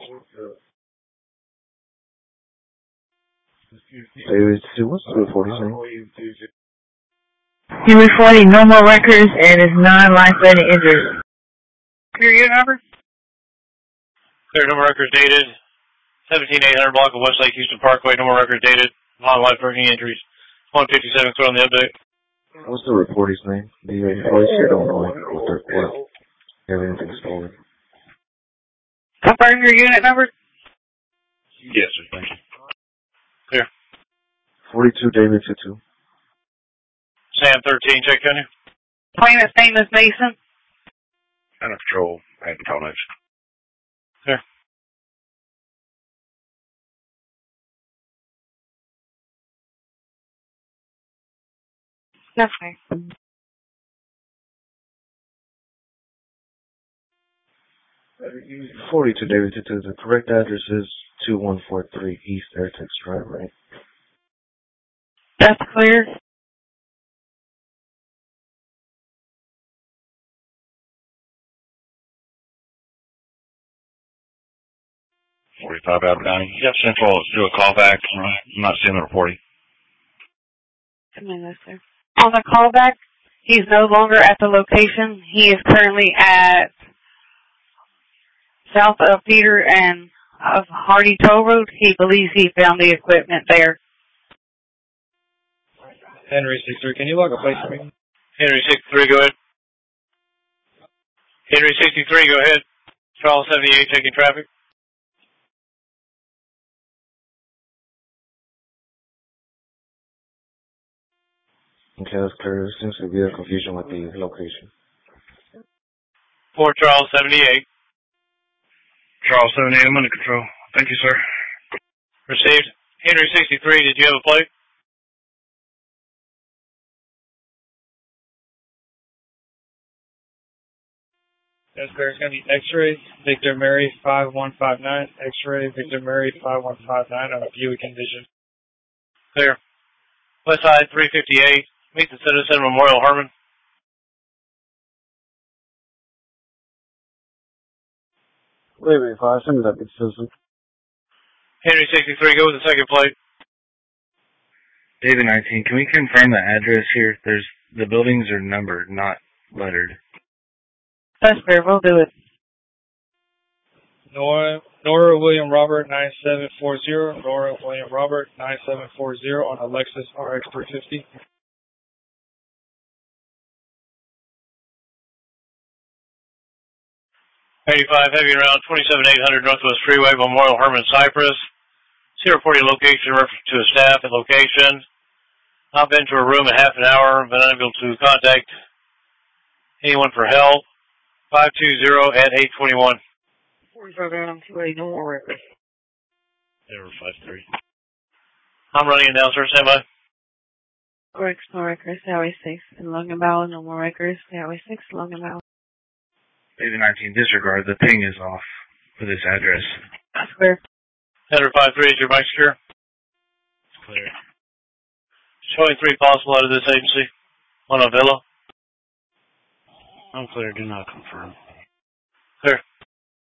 Hey, what's the 40's name? He reporting no more records and is non-life-threatening injuries. Your unit number? Clear, no more records dated. 17800 block of Westlake Houston Parkway, no more records dated. Non-life-threatening injuries. 157 clear on the update. What's the reporter's name? The police here don't know what everything's stolen. Confirm your unit number? Yes, sir. Thank you. Clear. 42 David 22. Sam 13, check on you. Claimant's name is Mason. Center Patrol, Pat Patrol next. Clear. That's fine. 42 David 22. The correct address is 2143 East Airtex Drive, right? That's clear. Albert County. Yep, Central, let's do a callback. I'm not seeing the reporting. Come in, sir. On the callback, he's no longer at the location. He is currently at south of Peter and of Hardy Toll Road. He believes he found the equipment there. Henry 63, can you log a place for me? Henry 63, go ahead. Henry 63, go ahead. Charles 78, checking traffic. Okay, that's clear. There seems to be a confusion with the location. 4 Charles 78. Charles 78, I'm under control. Thank you, sir. Received. Henry 63, did you have a plate? Yes, sir. It's going to be X-ray, Victor Mary 5159, X-ray, Victor Mary 5159 on a Buick Envision. Clear. West side 358. Meet the Citizen Memorial Herman. Wait, 5. Send me that big citizen. Henry 63, go with the second plate. David 19, can we confirm the address here? The buildings are numbered, not lettered. That's fair. We'll do it. Nora William Robert 9740, Nora William Robert 9740 on a Lexus RX 350. Heavy around 27800 Northwest Freeway, Memorial Herman, Cypress. 040 location reference to a staff at location. Not been to a room in half an hour. Been unable to contact anyone for help. 520 at 821. 45 down 280, no more records. 053. I'm running it now, sir. Stand by. Correct, no records. Highway 6 in Lungenbauer, no more records. Highway 6, Lungenbauer. David 19, disregard. The ping is off for this address. That's clear. 153, is your mic secure? It's clear. Showing 3 possible out of this agency. On a villa. I'm clear. Do not confirm. Clear.